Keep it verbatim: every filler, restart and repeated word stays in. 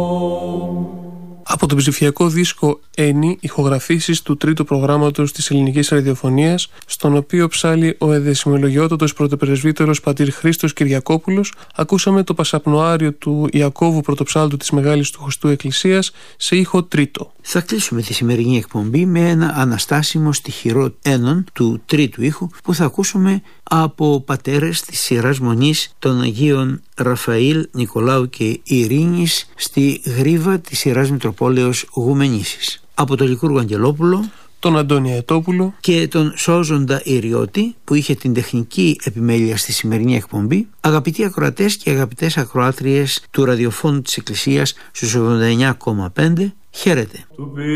Από τον ψηφιακό δίσκο Ένι, ηχογραφήσεις του τρίτου προγράμματος της ελληνικής ραδιοφωνίας, στον οποίο ψάλλει ο εδεσιμολογιότατος πρωτοπρεσβύτερος πατήρ Χρήστος Κυριακόπουλος, ακούσαμε το Πασαπνοάριο του Ιακώβου Πρωτοψάλτου της Μεγάλης του Χριστού Εκκλησίας σε ήχο τρίτο. Θα κλείσουμε τη σημερινή εκπομπή με ένα αναστάσιμο στιχηρό ένον του τρίτου ήχου που θα ακούσουμε από πατέρες της σειράς μονής των Αγίων Ραφαήλ, Νικολάου και Ειρήνης στη γρίβα της σειράς Μητροπόλεως Γουμενήσης. Από τον Λικούργο Αγγελόπουλο, τον Αντώνη Αετόπουλο και τον Σώζοντα Ιριώτη που είχε την τεχνική επιμέλεια στη σημερινή εκπομπή, αγαπητοί ακροατές και αγαπητές ακροάτριες του ραδιοφώνου της Εκκλησίας στους ογδόντα εννιά κόμμα πέντε, χαίρετε.